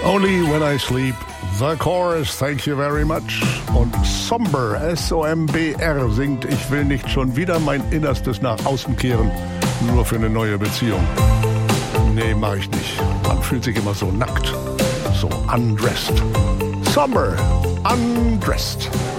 Only When I Sleep, The Chorus, thank you very much. Und Somber, S-O-M-B-R singt, ich will nicht schon wieder mein Innerstes nach außen kehren, nur für eine neue Beziehung. Nee, mach ich nicht. Man fühlt sich immer so nackt, so undressed. Somber, Undressed.